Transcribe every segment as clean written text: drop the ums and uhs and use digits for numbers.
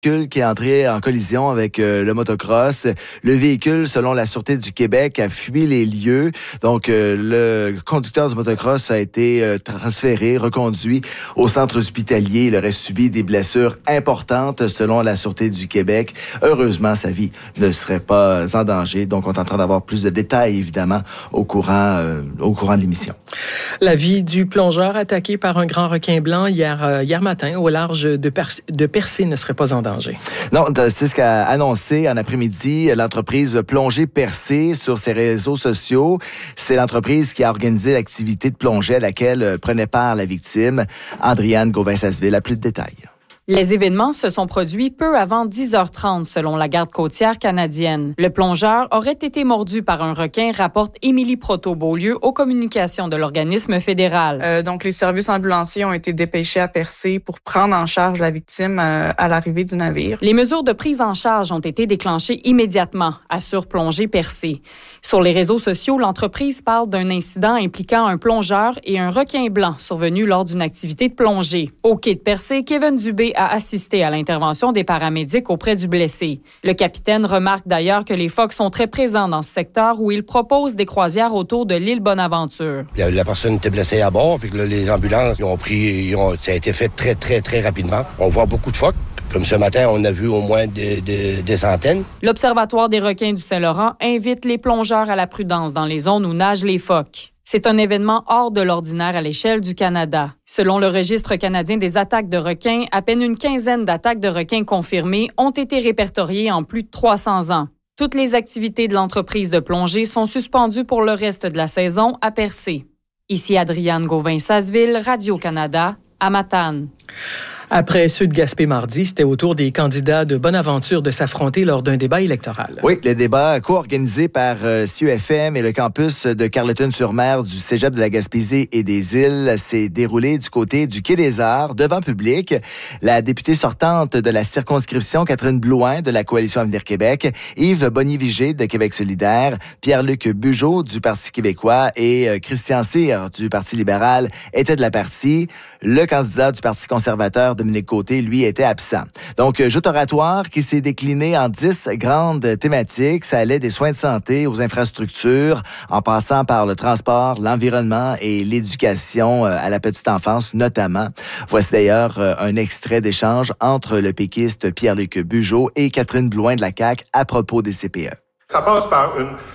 véhicule qui est entré en collision avec le motocross. Le véhicule, selon la Sûreté du Québec, a fui les lieux. Donc, le conducteur du motocross a été transféré, reconduit au centre hospitalier. Il aurait subi des blessures importantes, selon la Sûreté du Québec. Heureusement, sa vie ne serait pas en danger. Donc, on est en train d'avoir plus de détails, évidemment, au courant de l'émission. La vie du plongeur attaqué par un grand requin blanc hier matin au large de Percé ne serait pas en danger. Non, c'est ce qu'a annoncé en après-midi l'entreprise Plongée Percé sur ses réseaux sociaux. C'est l'entreprise qui a organisé l'activité de plongée à laquelle prenait part la victime. Andréane Gauvin-Sasseville a plus de détails. Les événements se sont produits peu avant 10h30 selon la garde côtière canadienne. Le plongeur aurait été mordu par un requin, rapporte Émilie Proto-Beaulieu aux communications de l'organisme fédéral. Donc, les services ambulanciers ont été dépêchés à Percé pour prendre en charge la victime à l'arrivée du navire. Les mesures de prise en charge ont été déclenchées immédiatement, assure Plongée Percé. Sur les réseaux sociaux, l'entreprise parle d'un incident impliquant un plongeur et un requin blanc survenu lors d'une activité de plongée. Au quai de Percé, Kevin Dubé a assisté à l'intervention des paramédics auprès du blessé. Le capitaine remarque d'ailleurs que les phoques sont très présents dans ce secteur où il propose des croisières autour de l'île Bonaventure. La personne était blessée à bord, fait que là, les ambulances ça a été fait très, très, très rapidement. On voit beaucoup de phoques. Comme ce matin, on a vu au moins des centaines. L'Observatoire des requins du Saint-Laurent invite les plongeurs à la prudence dans les zones où nagent les phoques. C'est un événement hors de l'ordinaire à l'échelle du Canada. Selon le Registre canadien des attaques de requins, à peine une quinzaine d'attaques de requins confirmées ont été répertoriées en plus de 300 ans. Toutes les activités de l'entreprise de plongée sont suspendues pour le reste de la saison à Percé. Ici Adriane Gauvin-Sasseville, Radio-Canada, à Matane. Après ceux de Gaspé mardi, c'était au tour des candidats de Bonaventure de s'affronter lors d'un débat électoral. Oui, le débat co-organisé par CUFM et le campus de Carleton-sur-Mer du Cégep de la Gaspésie et des Îles s'est déroulé du côté du Quai des Arts, devant public. La députée sortante de la circonscription, Catherine Blouin, de la Coalition Avenir Québec, Yves Bonny-Vigé de Québec solidaire, Pierre-Luc Bugeaud du Parti québécois et Christian Cyr du Parti libéral étaient de la partie. Le candidat du Parti conservateur, Dominique Côté, lui, était absent. Donc, jeu oratoire qui s'est décliné en 10 grandes thématiques. Ça allait des soins de santé aux infrastructures, en passant par le transport, l'environnement et l'éducation à la petite enfance, notamment. Voici d'ailleurs un extrait d'échange entre le péquiste Pierre-Luc Bugeaud et Catherine Blouin de la CAQ à propos des CPE. Ça passe par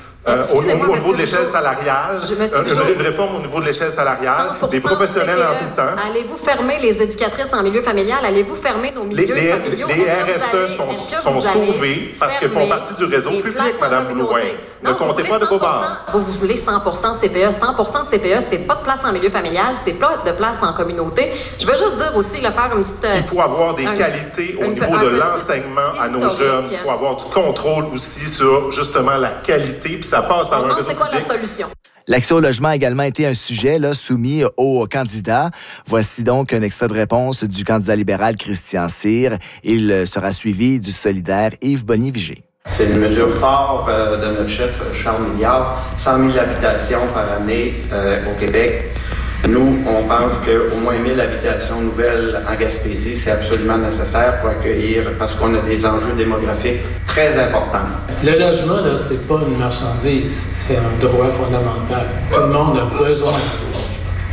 au niveau de l'échelle salariale, une réforme au niveau de l'échelle salariale, des professionnels en tout temps. Allez-vous fermer les édicatrices en milieu familial? Allez-vous fermer nos milieux familiaux? Les RSE sont sauvés parce qu'ils font partie du réseau public, Mme Blouin. Ne comptez pas de vos barres. Vous voulez 100% CPE. 100% CPE, c'est pas de place en milieu familial, c'est pas de place en communauté. Je veux juste dire aussi, faire une petite... Il faut avoir des qualités au niveau de l'enseignement à nos jeunes. Il faut avoir du contrôle aussi sur, justement, la qualité, puis ça passe par un réseau public. C'est quoi la solution? L'accès au logement a également été un sujet soumis aux candidats. Voici donc un extrait de réponse du candidat libéral Christian Cyr. Il sera suivi du solidaire Yves Bonny-Vigé. C'est une mesure forte de notre chef Charles Milliard, 100 000 habitations par année au Québec. Nous, on pense qu'au moins 1000 habitations nouvelles en Gaspésie, c'est absolument nécessaire pour accueillir, parce qu'on a des enjeux démographiques très importants. Le logement, là, c'est pas une marchandise, c'est un droit fondamental. Tout le monde a besoin de logement.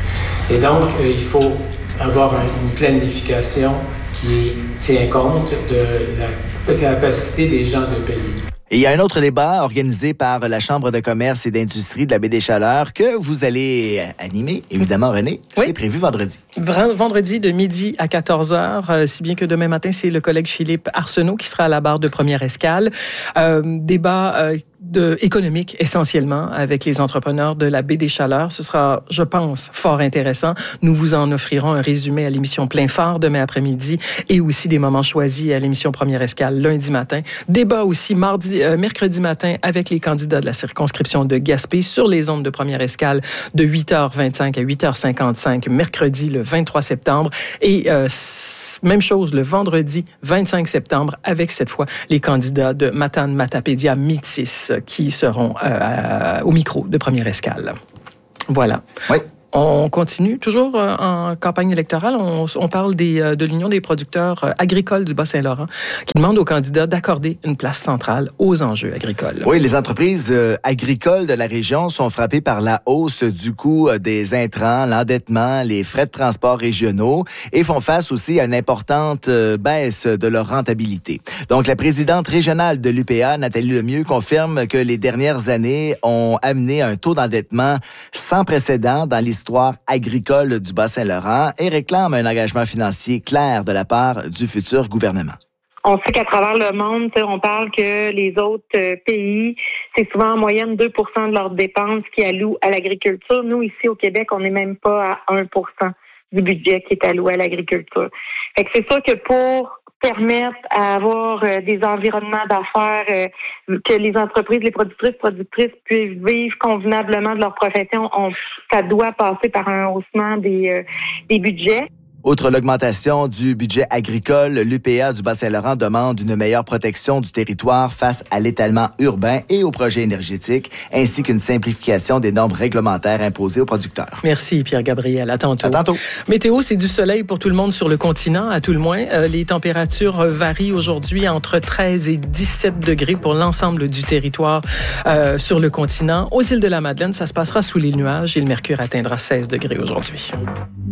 Et donc, il faut avoir une planification qui tient compte de la capacité des gens de payer. Et il y a un autre débat organisé par la Chambre de commerce et d'industrie de la Baie-des-Chaleurs que vous allez animer, évidemment, René. Oui. C'est prévu vendredi. Vendredi de midi à 14h, si bien que demain matin, c'est le collègue Philippe Arsenault qui sera à la barre de Première Escale. Débat économique essentiellement avec les entrepreneurs de la Baie-des-Chaleurs. Ce sera, je pense, fort intéressant. Nous vous en offrirons un résumé à l'émission Plein Phare demain après-midi et aussi des moments choisis à l'émission Première Escale lundi matin. Débat aussi mercredi matin avec les candidats de la circonscription de Gaspé sur les ondes de Première Escale de 8h25 à 8h55 mercredi le 23 septembre et même chose le vendredi 25 septembre avec cette fois les candidats de Matane Matapédia Métis qui seront au micro de Première Escale. Voilà. Oui. On continue, toujours en campagne électorale. On parle de l'Union des producteurs agricoles du Bas-Saint-Laurent qui demande aux candidats d'accorder une place centrale aux enjeux agricoles. Oui, les entreprises agricoles de la région sont frappées par la hausse du coût des intrants, l'endettement, les frais de transport régionaux et font face aussi à une importante baisse de leur rentabilité. Donc, la présidente régionale de l'UPA, Nathalie Lemieux, confirme que les dernières années ont amené un taux d'endettement sans précédent dans l'histoire agricole du Bas-Saint-Laurent et réclame un engagement financier clair de la part du futur gouvernement. On sait qu'à travers le monde, on parle que les autres pays, c'est souvent en moyenne 2 % de leurs dépenses qui allouent à l'agriculture. Nous, ici au Québec, on n'est même pas à 1 % du budget qui est alloué à l'agriculture. Fait que c'est sûr que pour permettre à avoir des environnements d'affaires, que les entreprises, les productrices puissent vivre convenablement de leur profession, ça doit passer par un haussement des budgets. Outre l'augmentation du budget agricole, l'UPA du Bas-Saint-Laurent demande une meilleure protection du territoire face à l'étalement urbain et aux projets énergétiques, ainsi qu'une simplification des normes réglementaires imposées aux producteurs. Merci Pierre-Gabriel. À tantôt. À tantôt. Météo, c'est du soleil pour tout le monde sur le continent, à tout le moins. Les températures varient aujourd'hui entre 13 et 17 degrés pour l'ensemble du territoire sur le continent. Aux îles de la Madeleine, ça se passera sous les nuages et le mercure atteindra 16 degrés aujourd'hui.